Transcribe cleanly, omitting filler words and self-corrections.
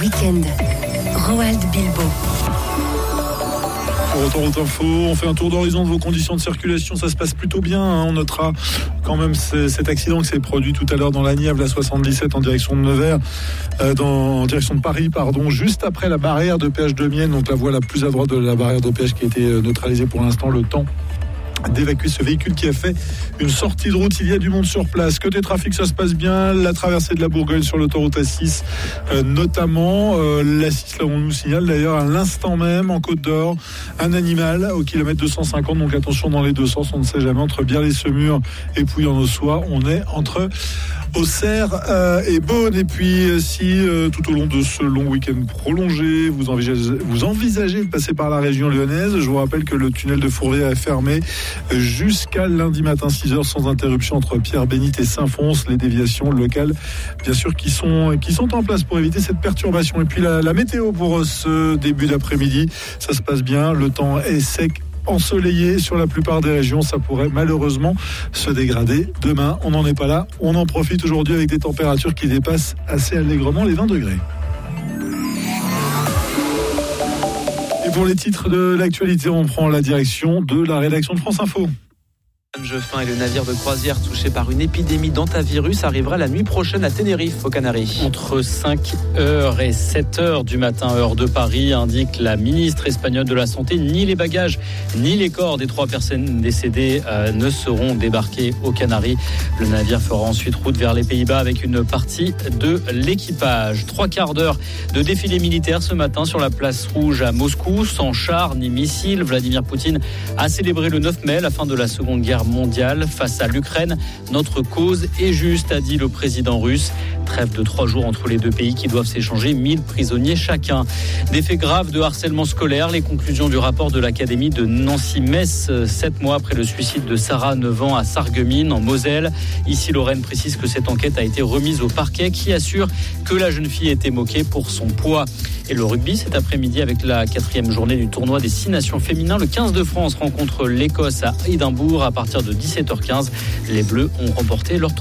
Week-end, Roald Bilbo. Pour Autoroute Info, on fait un tour d'horizon de vos conditions de circulation. Ça se passe plutôt bien. On notera quand même cet accident qui s'est produit tout à l'heure dans la Nièvre, la 77 en direction de Nevers, en direction de Paris, juste après la barrière de péage de Mienne, donc la voie la plus à droite de la barrière de péage qui a été neutralisée pour l'instant. Le temps d'évacuer ce véhicule qui a fait une sortie de route. Il y a du monde sur place. Côté trafic, ça se passe bien. La traversée de la Bourgogne sur l'autoroute A6, notamment l'A6, là où on nous signale d'ailleurs à l'instant même en Côte d'Or un animal au kilomètre 250. Donc attention dans les deux sens, on ne sait jamais. Entre Biarlay-Semur et Pouilly-en-Ossois, on est entre Auxerre et Beaune. Et puis si tout au long de ce long week-end prolongé, vous envisagez de passer par la région lyonnaise, je vous rappelle que le tunnel de Fourvière est fermé jusqu'à lundi matin 6h sans interruption entre Pierre-Bénite et Saint-Fons. Les déviations locales, bien sûr, qui sont en place pour éviter cette perturbation. Et puis la météo pour ce début d'après-midi, ça se passe bien. Le temps est sec, ensoleillé sur la plupart des régions. Ça pourrait malheureusement se dégrader demain. On n'en est pas là. On en profite aujourd'hui avec des températures qui dépassent assez allègrement les 20 degrés. Et pour les titres de l'actualité, on prend la direction de la rédaction de France Info. Jeffin et le navire de croisière touché par une épidémie d'hantavirus arrivera la nuit prochaine à Tenerife, aux Canaries. Entre 5h et 7h du matin, heure de Paris, indique la ministre espagnole de la Santé. Ni les bagages, ni les corps des 3 personnes décédées ne seront débarqués aux Canaries. Le navire fera ensuite route vers les Pays-Bas avec une partie de l'équipage. 3 quarts d'heure de défilé militaire ce matin sur la place Rouge à Moscou. Sans chars ni missiles, Vladimir Poutine a célébré le 9 mai, la fin de la Seconde Guerre mondiale. Face à l'Ukraine, notre cause est juste, a dit le président russe. Trêve de 3 jours entre les deux pays qui doivent s'échanger 1000 prisonniers chacun. Des faits graves de harcèlement scolaire, les conclusions du rapport de l'Académie de Nancy-Metz, 7 mois après le suicide de Sarah, 9 ans, à Sarreguemines, en Moselle. Ici, Lorraine précise que cette enquête a été remise au parquet qui assure que la jeune fille a été moquée pour son poids. Et le rugby, cet après-midi, avec la 4e journée du tournoi des 6 nations féminins. Le 15 de France rencontre l'Écosse à Édimbourg à partir de 17h15. Les Bleus ont remporté leur